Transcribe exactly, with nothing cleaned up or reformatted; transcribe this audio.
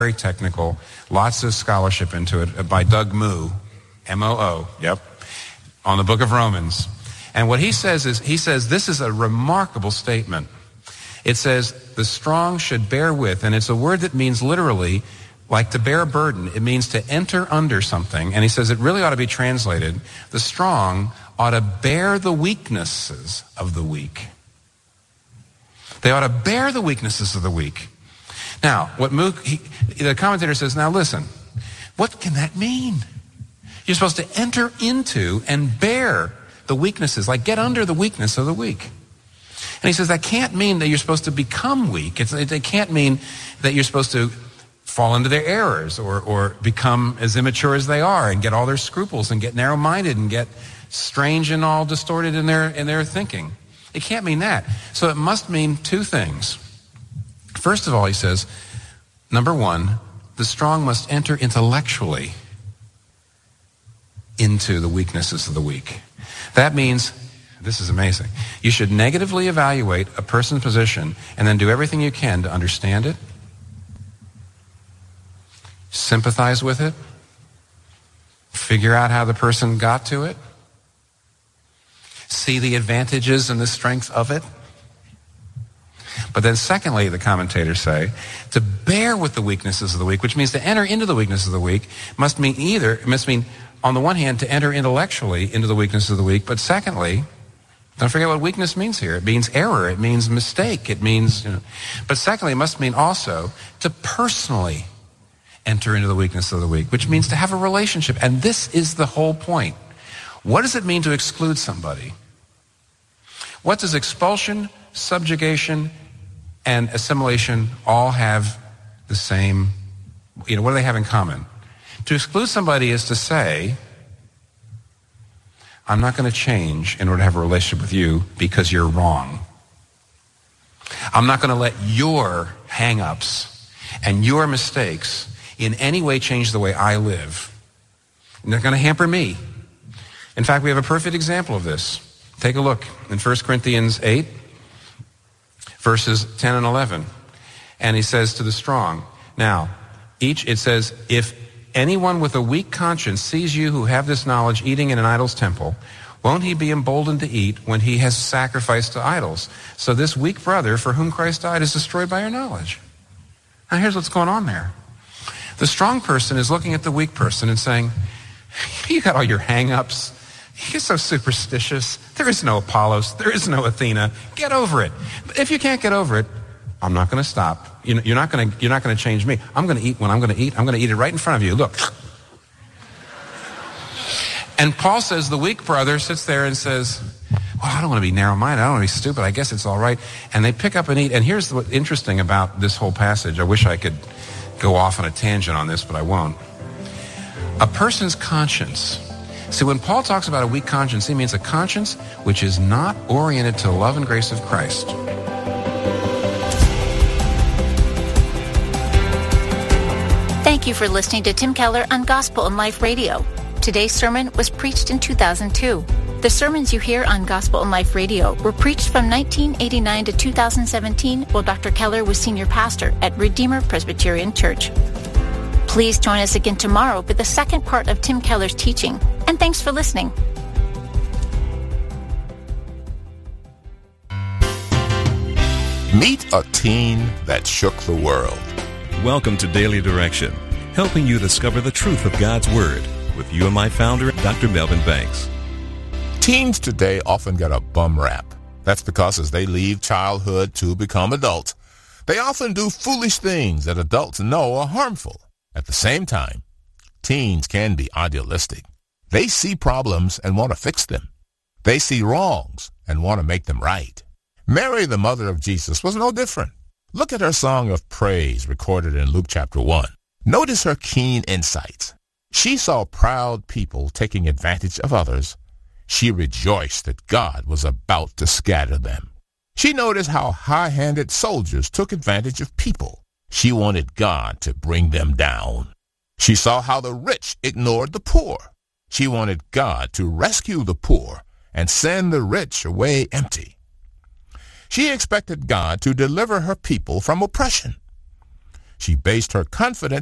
very technical, lots of scholarship into it by Doug Moo, M O O, yep, on the book of Romans. And what he says is, he says this is a remarkable statement. It says, the strong should bear with, and it's a word that means literally, like to bear a burden. It means to enter under something. And he says it really ought to be translated, the strong ought to bear the weaknesses of the weak. They ought to bear the weaknesses of the weak. Now, what Mook, he, the commentator says, now listen, what can that mean? You're supposed to enter into and bear the weaknesses, like get under the weakness of the weak. And he says that can't mean that you're supposed to become weak. It's, it, it can't mean that you're supposed to fall into their errors or, or become as immature as they are and get all their scruples and get narrow-minded and get strange and all distorted in their, in their thinking. It can't mean that. So it must mean two things. First of all, he says, number one, the strong must enter intellectually into the weaknesses of the weak. That means, this is amazing, you should negatively evaluate a person's position and then do everything you can to understand it, sympathize with it, figure out how the person got to it, see the advantages and the strength of it. But then secondly, the commentators say, to bear with the weaknesses of the weak, which means to enter into the weaknesses of the weak, must mean either, it must mean, on the one hand, to enter intellectually into the weaknesses of the weak, but secondly, don't forget what weakness means here. It means error. It means mistake. It means, you know, but secondly, it must mean also to personally enter into the weakness of the weak, which means to have a relationship. And this is the whole point. What does it mean to exclude somebody? What does expulsion, subjugation, and assimilation all have the same, you know, what do they have in common? To exclude somebody is to say, I'm not going to change in order to have a relationship with you because you're wrong. I'm not going to let your hang-ups and your mistakes in any way change the way I live. And they're going to hamper me. In fact, we have a perfect example of this. Take a look in First Corinthians eight, verses ten and eleven. And he says to the strong, now, each, it says, if anyone with a weak conscience sees you who have this knowledge eating in an idol's temple, won't he be emboldened to eat when he has sacrificed to idols? So this weak brother for whom Christ died is destroyed by your knowledge. Now here's what's going on there. The strong person is looking at the weak person and saying, you got all your hang-ups. You're so superstitious. There is no Apollos. There is no Athena. Get over it. But if you can't get over it, I'm not going to stop. You're not going to, you're not going to change me. I'm going to eat when I'm going to eat. I'm going to eat it right in front of you. Look. And Paul says the weak brother sits there and says, well, I don't want to be narrow-minded. I don't want to be stupid. I guess it's all right. And they pick up and eat. And here's what's interesting about this whole passage. I wish I could go off on a tangent on this, but I won't. A person's conscience. See, when Paul talks about a weak conscience, he means a conscience which is not oriented to the love and grace of Christ. Thank you for listening to Tim Keller on Gospel and Life Radio. Today's sermon was preached in two thousand two. The sermons you hear on Gospel and Life Radio were preached from nineteen eighty-nine to two thousand seventeen while Doctor Keller was senior pastor at Redeemer Presbyterian Church. Please join us again tomorrow for the second part of Tim Keller's teaching. And thanks for listening. Meet a teen that shook the world. Welcome to Daily Direction, helping you discover the truth of God's Word with you and my founder, Doctor Melvin Banks. Teens today often get a bum rap. That's because as they leave childhood to become adults, they often do foolish things that adults know are harmful. At the same time, teens can be idealistic. They see problems and want to fix them. They see wrongs and want to make them right. Mary, the mother of Jesus, was no different. Look at her song of praise recorded in Luke chapter one. Notice her keen insights. She saw proud people taking advantage of others. She rejoiced that God was about to scatter them. She noticed how high-handed soldiers took advantage of people. She wanted God to bring them down. She saw how the rich ignored the poor. She wanted God to rescue the poor and send the rich away empty. She expected God to deliver her people from oppression. She based her confidence